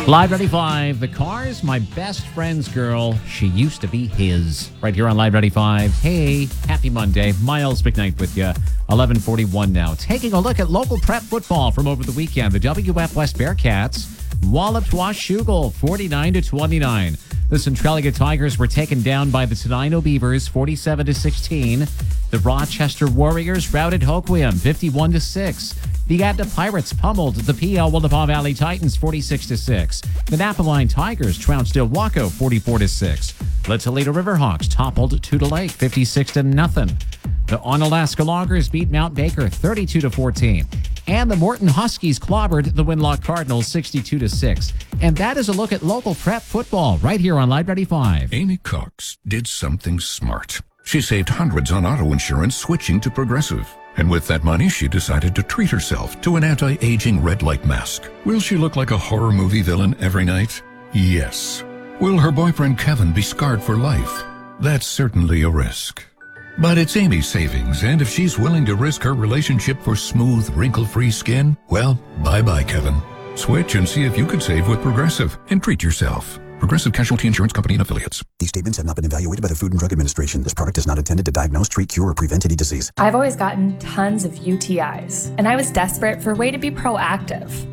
Live 95, the Cars, my best friend's girl. She used to be his. Right here on Live 95. Hey, happy Monday. Miles McKnight with you. 11:41 now. Taking a look at local prep football from over the weekend. The WF West Bearcats walloped Washougal 49-29. The Centralia Tigers were taken down by the Tenino Beavers 47-16. The Rochester Warriors routed Hoquiam 51-6. The Adna Pirates pummeled the PL Willapa Valley Titans 46-6. The Napaline Tigers trounced Ilwaco 44-6. The Toledo Riverhawks toppled Tuda Lake 56-0. The Onalaska Loggers beat Mount Baker 32-14. And the Morton Huskies clobbered the Winlock Cardinals 62-6. And that is a look at local prep football right here on Live 95. Amy Cox did something smart. She saved hundreds on auto insurance switching to Progressive. And with that money, she decided to treat herself to an anti-aging red light mask. Will she look like a horror movie villain every night? Yes. Will her boyfriend Kevin be scarred for life? That's certainly a risk. But it's Amy's savings, and if she's willing to risk her relationship for smooth, wrinkle-free skin, well, bye-bye, Kevin. Switch and see if you could save with Progressive and treat yourself. Progressive Casualty Insurance Company and Affiliates. These statements have not been evaluated by the Food and Drug Administration. This product is not intended to diagnose, treat, cure, or prevent any disease. I've always gotten tons of UTIs, and I was desperate for a way to be proactive.